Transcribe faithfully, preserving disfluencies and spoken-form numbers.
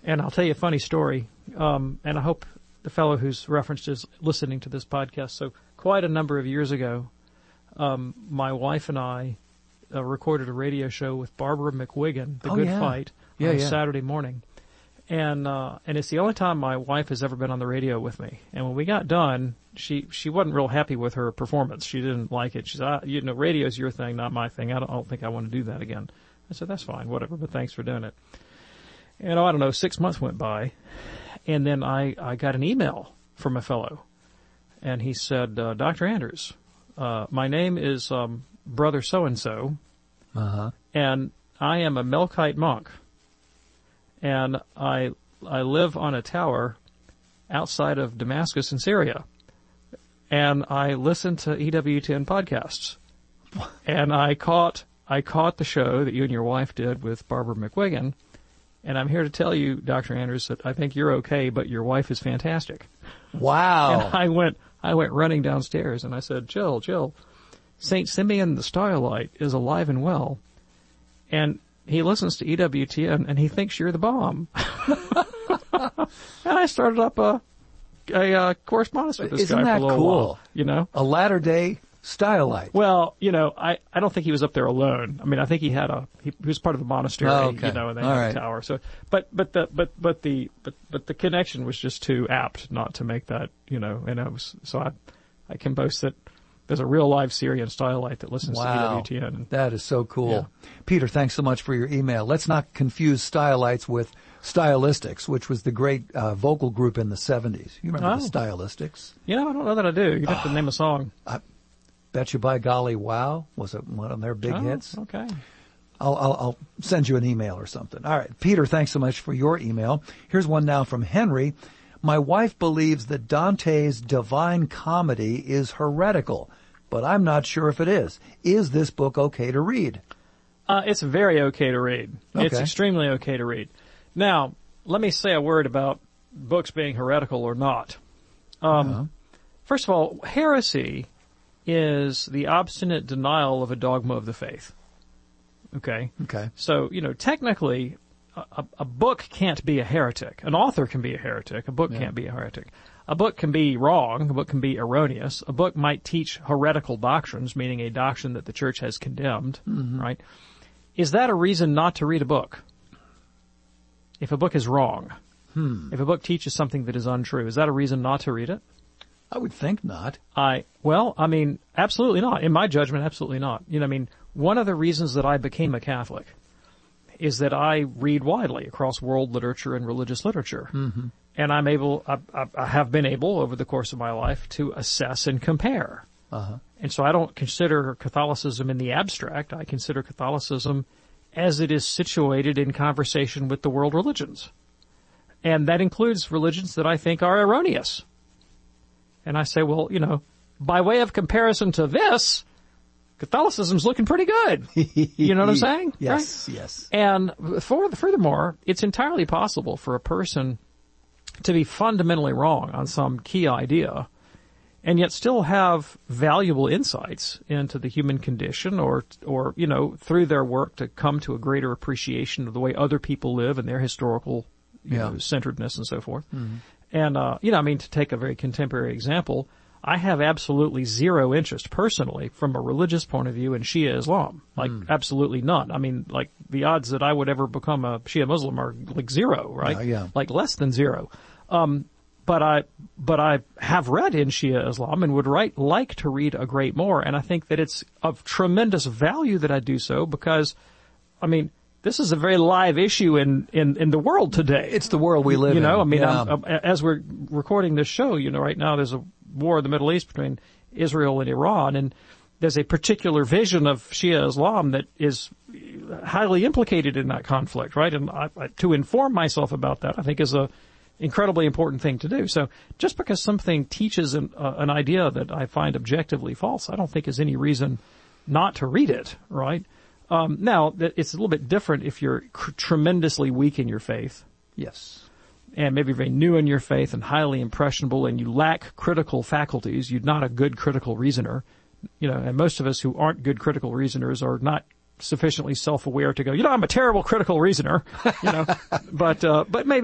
And I'll tell you a funny story, um, and I hope the fellow who's referenced is listening to this podcast. So quite a number of years ago, um, my wife and I uh, recorded a radio show with Barbara McWigan, The oh, Good yeah. Fight, yeah, on a yeah. Saturday morning. And uh, and it's the only time my wife has ever been on the radio with me. And when we got done, she she wasn't real happy with her performance. She didn't like it. She said, I, you know, radio's your thing, not my thing. I don't, I don't think I want to do that again. I said, that's fine, whatever, but thanks for doing it. And oh, I don't know, six months went by, and then I, I got an email from a fellow, and he said, uh, Doctor Anders, uh, my name is um, Brother So-and-so, uh-huh. and I am a Melkite monk. And I I live on a tower outside of Damascus in Syria. And I listen to E W T N podcasts. And I caught I caught the show that you and your wife did with Barbara McWigan. And I'm here to tell you, Doctor Anders, that I think you're okay, but your wife is fantastic. Wow. And I went I went running downstairs and I said, Jill, Jill, Saint Simeon the Starlight is alive and well. And he listens to E W T N, and he thinks you're the bomb. And I started up a, a uh, correspondence with this Isn't guy that for a little cool? while, you know? A latter-day Stylite. Well, you know, I, I don't think he was up there alone. I mean, I think he had a, he, he was part of the monastery, Oh, okay. you know, and they All had right. a tower. So, but, but the, but, but the, but, but the connection was just too apt not to make that, you know, and it was, so I, I can boast that there's a real live Syrian Stylite that listens Wow. to E W T N. That is so cool. Yeah. Peter, thanks so much for your email. Let's not confuse Stylites with Stylistics, which was the great uh, vocal group in the seventies. You remember Oh. the Stylistics? You know, I don't know that I do. You'd have to name a song. Bet You By Golly Wow was it one of their big Oh, hits. okay. I'll, I'll, I'll send you an email or something. All right. Peter, thanks so much for your email. Here's one now from Henry. My wife believes that Dante's Divine Comedy is heretical, but I'm not sure if it is. Is this book okay to read? Uh, it's very okay to read. Okay. It's extremely okay to read. Now, let me say a word about books being heretical or not. Um, Uh-huh. First of all, heresy is the obstinate denial of a dogma of the faith. Okay? Okay. So, you know, technically, a, a book can't be a heretic. An author can be a heretic. A book Yeah. can't be a heretic. A book can be wrong. A book can be erroneous. A book might teach heretical doctrines, meaning a doctrine that the church has condemned, Mm-hmm. right? Is that a reason not to read a book? If a book is wrong, Hmm. if a book teaches something that is untrue, is that a reason not to read it? I would think not. I, well, I mean, absolutely not. In my judgment, absolutely not. You know, I mean, one of the reasons that I became a Catholic is that I read widely across world literature and religious literature. Mm-hmm. And I'm able, I, I, I have been able over the course of my life to assess and compare. Uh-huh. And so I don't consider Catholicism in the abstract. I consider Catholicism as it is situated in conversation with the world religions. And that includes religions that I think are erroneous. And I say, well, you know, by way of comparison to this, Catholicism's looking pretty good. You know what I'm saying? Yes, Right? yes. And for, furthermore, it's entirely possible for a person to be fundamentally wrong on some key idea and yet still have valuable insights into the human condition or, or, you know, through their work to come to a greater appreciation of the way other people live and their historical, you Yeah. know, centeredness and so forth. Mm-hmm. And, uh, you know, I mean, to take a very contemporary example, I have absolutely zero interest personally from a religious point of view in Shia Islam. Like, Mm. absolutely none. I mean, like, the odds that I would ever become a Shia Muslim are like zero, right? Yeah, yeah. Like less than zero. Um, but I, but I have read in Shia Islam and would write, like to read a great more. And I think that it's of tremendous value that I do so because, I mean, this is a very live issue in, in, in the world today. It's the world we live in. You know, I mean, Yeah. I'm, I'm, as we're recording this show, you know, right now there's a war in the Middle East between Israel and Iran, and there's a particular vision of Shia Islam that is highly implicated in that conflict, right? And I, I, to inform myself about that, I think is a incredibly important thing to do. So just because something teaches an, uh, an idea that I find objectively false, I don't think is any reason not to read it, right? Um, now, it's a little bit different if you're cr- tremendously weak in your faith. Yes. And maybe very new in your faith and highly impressionable and you lack critical faculties. You're not a good critical reasoner. You know, and most of us who aren't good critical reasoners are not sufficiently self-aware to go, you know, I'm a terrible critical reasoner, you know, but, uh, but maybe